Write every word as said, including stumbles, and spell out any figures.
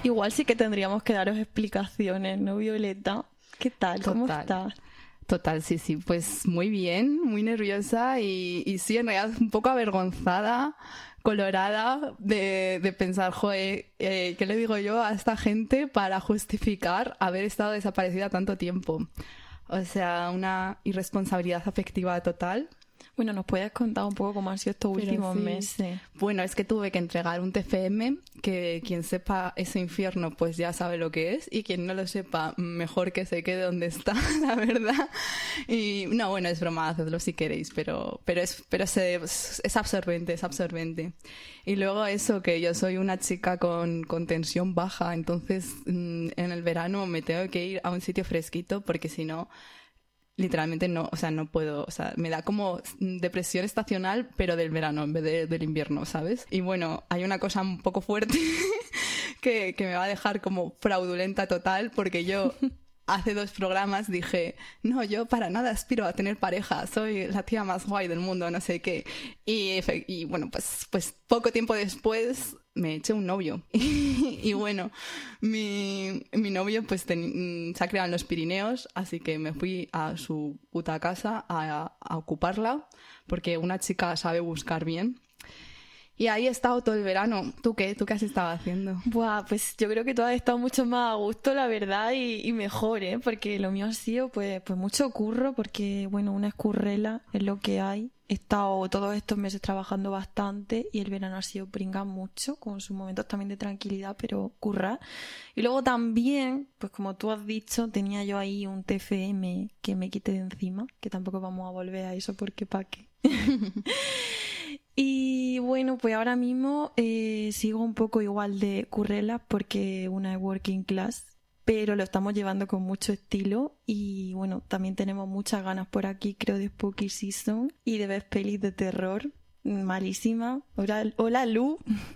Igual sí que tendríamos que daros explicaciones, ¿no, Violeta? ¿Qué tal? ¿Cómo Total. estás? Total, sí, sí, pues muy bien, muy nerviosa y, y sí, en realidad un poco avergonzada, colorada de, de pensar, joder, eh, ¿qué le digo yo a esta gente para justificar haber estado desaparecida tanto tiempo? O sea, una irresponsabilidad afectiva total. Bueno, ¿nos puedes contar un poco cómo han sido estos Pero últimos sí. meses? Bueno, es que tuve que entregar un T F M, que quien sepa ese infierno pues ya sabe lo que es, y quien no lo sepa, mejor que se quede donde está, la verdad. Y no, bueno, es broma, hacedlo si queréis, pero, pero, es, pero se, es absorbente, es absorbente. Y luego eso, que yo soy una chica con, con tensión baja, entonces en el verano me tengo que ir a un sitio fresquito porque si no... Literalmente no, o sea, no puedo, o sea, me da como depresión estacional, pero del verano en vez de, del invierno, ¿sabes? Y bueno, hay una cosa un poco fuerte que, que me va a dejar como fraudulenta total, porque yo hace dos programas dije, no, yo para nada aspiro a tener pareja, soy la tía más guay del mundo, no sé qué. Y, y bueno, pues, pues poco tiempo después me eché un novio. Y bueno, mi, mi novio pues ten, se ha criado en los Pirineos, así que me fui a su puta casa a, a ocuparla, porque una chica sabe buscar bien. Y ahí he estado todo el verano. ¿Tú qué? ¿Tú qué has estado haciendo? Buah, pues yo creo que tú has estado mucho más a gusto, la verdad, y, y mejor, ¿eh? Porque lo mío ha sido pues, pues mucho curro, porque bueno, una escurrela es lo que hay. He estado todos estos meses trabajando bastante y el verano ha sido pringa mucho, con sus momentos también de tranquilidad, pero currar. Y luego también, pues como tú has dicho, tenía yo ahí un T F M que me quité de encima, que tampoco vamos a volver a eso porque pa' qué. Y bueno, pues ahora mismo eh, sigo un poco igual de currela porque una es working class, pero lo estamos llevando con mucho estilo y bueno, también tenemos muchas ganas por aquí, creo, de Spooky Season y de ver pelis de terror malísima. Hola, hola Lu.